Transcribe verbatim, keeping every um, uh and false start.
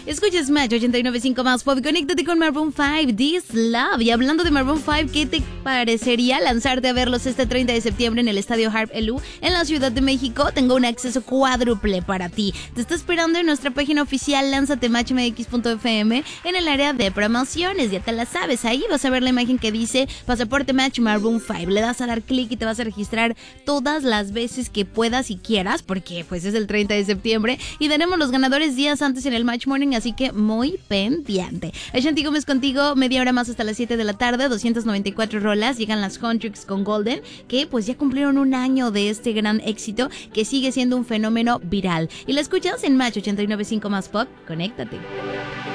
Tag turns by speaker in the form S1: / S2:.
S1: Escuchas Match ochenta y nueve punto cinco más pop. Conéctate con Maroon cinco, This Love. Y hablando de Maroon cinco, ¿qué te parecería lanzarte a verlos este treinta de septiembre en el Estadio Harp Elú en la Ciudad de México? Tengo un acceso cuádruple para ti. Te está esperando en nuestra página oficial lánzate match m x punto f m en el área de promociones. Ya te la sabes, ahí vas a ver la imagen que dice Pasaporte Match Maroon cinco. Le das a dar clic y te vas a registrar todas las veces que puedas y quieras, porque pues es el treinta de septiembre y daremos los ganadores días antes en el Match Morning, así que muy pendiente. Ashanti Gómez contigo, media hora más hasta las siete de la tarde, doscientas noventa y cuatro rolas. Llegan las Contrix con Golden, que pues ya cumplieron un año de este gran éxito que sigue siendo un fenómeno viral. Y la escuchas en Match ochenta y nueve punto cinco más pop. Conéctate.